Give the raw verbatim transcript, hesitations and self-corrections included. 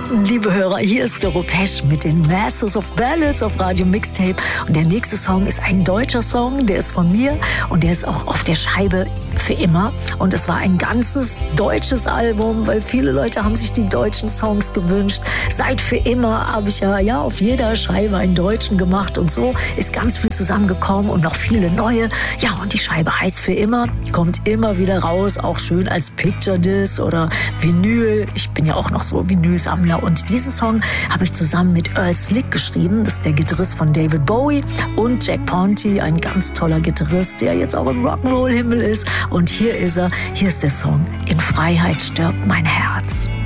liebe Hörer, hier ist Doro Pesch mit den Masters of Ballads auf Radio Mixtape. Und der nächste Song ist ein deutscher Song, der ist von mir und der ist auch auf der Scheibe für immer. Und es war ein ganzes deutsches Album, weil viele Leute haben sich die deutschen Songs gewünscht. Seit für immer habe ich ja, ja auf jeder Scheibe einen deutschen gemacht und so ist ganz viel zusammengekommen und noch viele neue. Ja, und die Scheibe heißt für immer, kommt immer wieder raus, auch schön als Picture Disc oder Vinyl. Ich bin ja auch noch so Vinylsammler und diesen Song habe ich zusammen mit Earl Slick geschrieben. Das ist der Gitarrist von David Bowie und Jack Ponty, ein ganz toller Gitarrist, der jetzt auch im Rock'n'Roll-Himmel ist. Und hier ist er, hier ist der Song In Freiheit stirbt mein Herz.